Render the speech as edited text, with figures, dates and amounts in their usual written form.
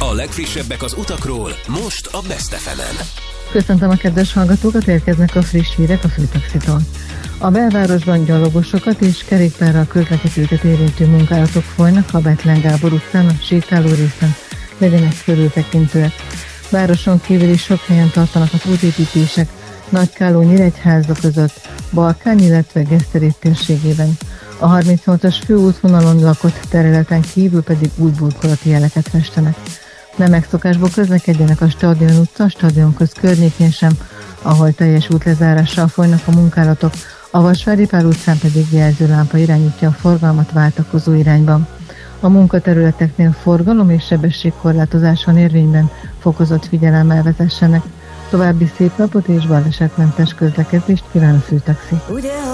A legfrissebbek az utakról, most a Best FM-en. Köszöntöm a kedves hallgatókat, érkeznek a friss hírek a Főtaxitól. A belvárosban gyalogosok és kerékpárral közlekedőket érintő munkálatok folynak a Bethlen Gábor utcán, a sétáló részen. Legyenek körültekintőek. Városon kívül is sok helyen tartanak az útépítések, Nagykáló-Nyíregyháza között, Balkány, illetve Geszterét térségében. A 38-as főútvonalon lakott területen kívül pedig új burkolati jeleket festenek. Nem megszokásból közlekedjenek a Stadion utca, a Stadionköz környékén sem, ahol teljes útlezárással folynak a munkálatok, a Vasvári Pál utcán pedig jelzőlámpa irányítja a forgalmat váltakozó irányban. A munkaterületeknél forgalom és sebességkorlátozás van érvényben, fokozott figyelemmel vezessenek. További szép napot és balesetmentes közlekedést kíván a Főtaxi.